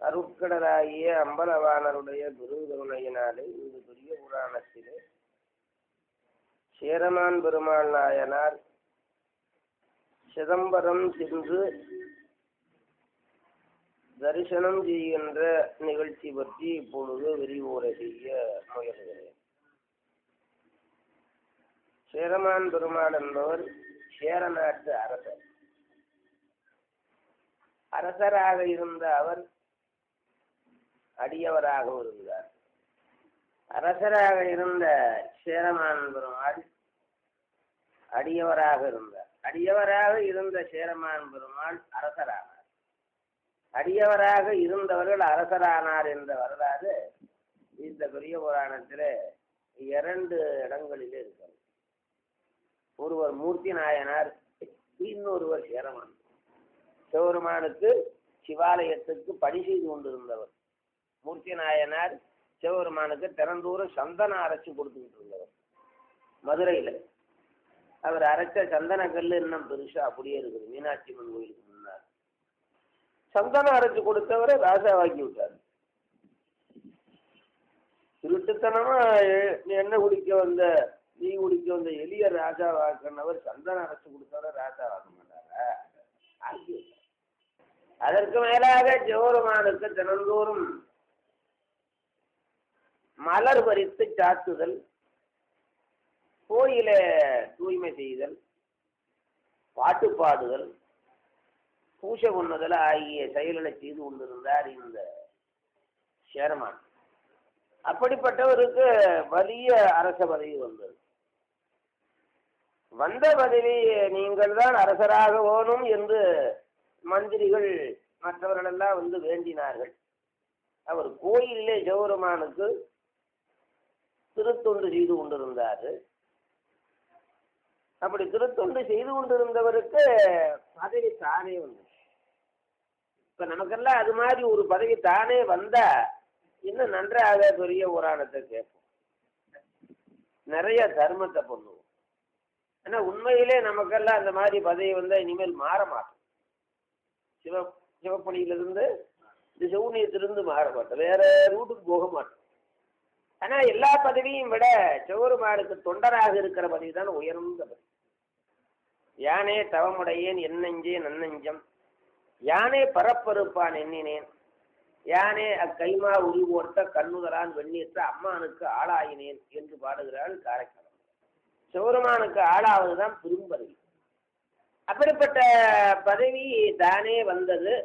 அருட்கடலாகிய அம்பலவாணருடைய குருகருணையினாலே இந்த பெரிய புராணத்திலே சேரமான் பெருமாள் நாயனார் சிதம்பரம் சென்று தரிசனம் செய்கின்ற நிகழ்ச்சி பற்றி இப்பொழுது விரிவுரை செய்ய முயல்கிறேன். சேரமான் பெருமாள் என்பவர் சேர நாட்டு அரசர். அரசராக இருந்த அவர் அடியவராக இருந்தார். அரசராக இருந்த சேரமான் பெருமாள் அடியவராக இருந்தார். அடியவராக இருந்த சேரமான் பெருமாள் அரசரானார். அடியவராக இருந்தவர்கள் அரசரானார் என்ற வரலாறு இந்த பெரிய புராணத்தில் 2 இடங்களிலே இருக்கிறது. ஒருவர் மூர்த்தி நாயனார், இன்னொருவர் சேரமான். சிவபெருமானுக்கு சிவாலயத்துக்கு பணி செய்து கொண்டிருந்தவர் மூர்த்தி நாயனார். சிவபெருமானுக்கு திறந்தூரம் சந்தனம் அரைச்சி கொடுத்துக்கிட்டு இருந்தவர் மதுரையில். அவர் அரைச்ச சந்தன கல் இன்னும் பெருசா அப்படியே இருக்குது மீனாட்சி அம்மன் கோயிலுக்கு முன்னார். சந்தனம் அரைச்சி கொடுத்தவரை ராஜாவாக்கி விட்டார். திருட்டுத்தனமா என்ன குடிக்க வந்த நீ குடிக்க வந்த எளிய ராஜாவாக்கினவர் சந்தனம் அரைச்சி கொடுத்தவரை ராஜாவாக்க மாட்டாரா? ஆக்கி விட்டார். அதற்கு மேலாக சிவபெருமானுக்கு தினந்தோறும் மலர் பறித்து சாத்துதல், கோயிலை தூய்மை செய்தல், பாட்டு பாடுதல், பூஜை பண்ணுதல் ஆகிய செயல்களை செய்து கொண்டிருந்தார் இந்த சேரமான். அப்படிப்பட்டவருக்கு വലിய அரச பதவி வந்தது. வந்த பதவி நீங்கள் தான் அரசராக வேணும் என்று மந்திரிகள் மற்றவர்களெல்லாம் வந்து வேண்டினார்கள். அவர் கோயிலே சிவபெருமானுக்கு திருத்தொண்டு செய்து கொண்டிருந்தார். அப்படி திருத்தொண்டு செய்து கொண்டிருந்தவருக்கு பதவி தானே வந்து, இப்ப நமக்கெல்லாம் அது மாதிரி ஒரு பதவி தானே வந்தா இன்னும் நன்றாக பெரிய புராணத்தை கேட்போம், நிறைய தர்மத்தை பண்ணுவோம். ஆனா உண்மையிலே நமக்கெல்லாம் அந்த மாதிரி பதவி வந்தா இனிமேல் மாற மாட்டோம். சிவப்பணியிலிருந்து இந்த சௌனியத்திலிருந்து மாற மாட்டோம், வேற ரூட்டுக்கு போக மாட்டோம். ஆனா எல்லா பதவியும் விட சிவபெருமானுக்கு தொண்டராக இருக்கிற பதவி தான் உயர்ந்த பதவி. யானே தவமுடையேன் என்னெஞ்சே நன்னெஞ்சம், யானே பரப்பறுப்பான் எண்ணினேன், யானே அக்கைமா உருவோர்த்த கண்ணுதலான் வெண்ணீற்ற அம்மானுக்கு ஆளாயினேன் என்று பாடுகிறாள் காரைக்காலம். சிவபெருமானுக்கு ஆளாவதுதான் பெரும்பதவி. அப்படிப்பட்ட பதவி தானே வந்தது.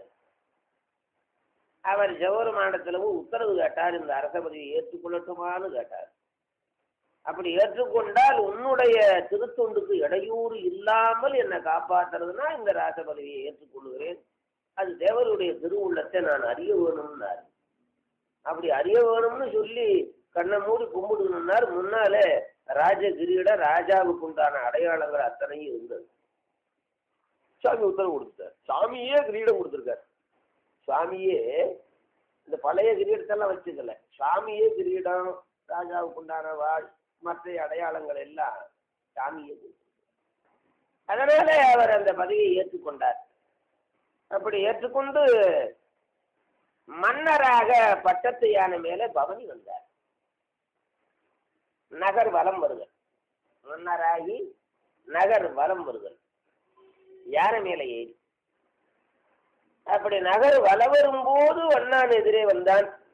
அவர் சிவபெருமானிடத்திலும் உத்தரவு கேட்டார், இந்த அரச பதவியை ஏற்றுக்கொள்ளட்டுமான்னு கேட்டார். அப்படி ஏற்றுக்கொண்டால் உன்னுடைய திருத்தொண்டுக்கு இடையூறு இல்லாமல் என்னை காப்பாற்றுறதுனா இந்த ராச பதவியை ஏற்றுக்கொள்கிறேன், அது தேவருடைய திருவுள்ளத்தை நான் அறிய வேணும்னார். அப்படி அறிய வேணும்னு சொல்லி கண்ணை மூடி கும்பிடுனார். முன்னாலே ராஜகிரீட ராஜாவுக்கு உண்டான அடையாளங்கள் அத்தனையும் இருந்தது. சாமி உத்தரவு கொடுத்தார். சாமியே கிரீடம் கொடுத்துருக்கார். சாமியே இந்த பழைய கிரீடத்தெல்லாம் வச்சுக்கல, சாமியே கிரீடம், ராஜாவுக்கு உண்டான வாழ், மற்ற அடையாளங்கள் எல்லாம் சாமியே. அதனால அவர் அந்த பதவியை ஏற்றுக்கொண்டார். அப்படி ஏற்றுக்கொண்டு மன்னராக பட்டத்து யானை மேலே பவனி வந்தார். நகர் வலம் வருதல், மன்னராகி நகர் வலம் வருதல், யானை மேலே ஏறி. அப்படி நகர் வலம் வரும்போது வண்ணான் எதிரே வந்தான்.